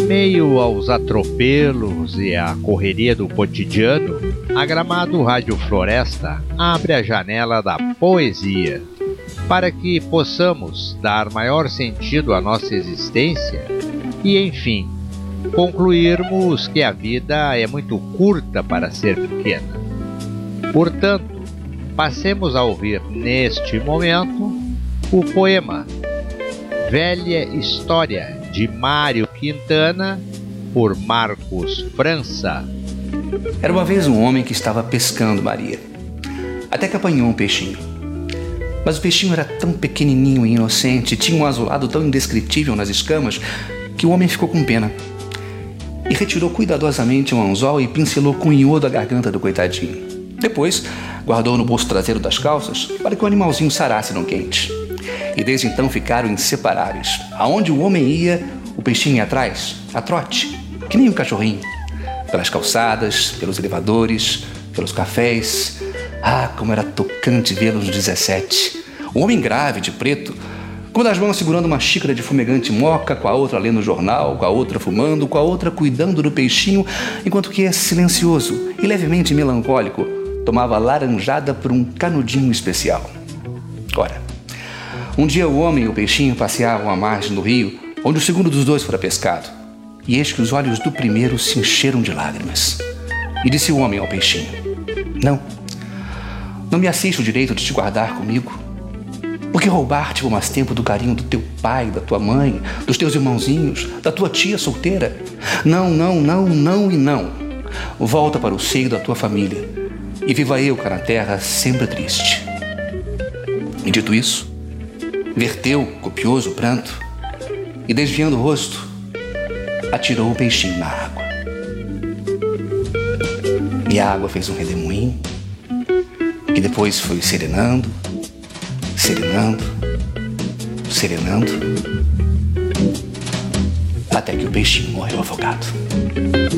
meio aos atropelos e à correria do cotidiano, a Gramado Rádio Floresta abre a janela da poesia para que possamos dar maior sentido à nossa existência e, enfim, concluirmos que a vida é muito curta para ser pequena. Portanto, passemos a ouvir neste momento o poema Velha História, de Mário Quintana, por Marcos França. Era uma vez um homem que estava pescando, Maria, até que apanhou um peixinho. Mas o peixinho era tão pequenininho e inocente, tinha um azulado tão indescritível nas escamas, que o homem ficou com pena e retirou cuidadosamente um anzol e pincelou com iodo a garganta do coitadinho. Depois, guardou no bolso traseiro das calças para que o animalzinho sarasse no quente. E desde então ficaram inseparáveis. Aonde o homem ia, o peixinho ia atrás, a trote, que nem um cachorrinho. Pelas calçadas, pelos elevadores, pelos cafés. Ah, como era tocante vê-los 17. O homem grave, de preto, com uma das mãos segurando uma xícara de fumegante moca, com a outra lendo o jornal, com a outra fumando, com a outra cuidando do peixinho, enquanto que esse silencioso e levemente melancólico tomava laranjada por um canudinho especial. Ora, um dia o homem e o peixinho passeavam à margem do rio, onde o segundo dos dois fora pescado. E eis que os olhos do primeiro se encheram de lágrimas. E disse o homem ao peixinho: Não me assiste o direito de te guardar comigo. Por que roubar-te por mais tempo do carinho do teu pai, da tua mãe, dos teus irmãozinhos, da tua tia solteira? Não e não. Volta para o seio da tua família e viva eu cá na terra sempre triste. E dito isso, verteu copioso pranto e, desviando o rosto, atirou o peixinho na água. E a água fez um redemoinho e depois foi serenando, até que o peixinho morreu afogado.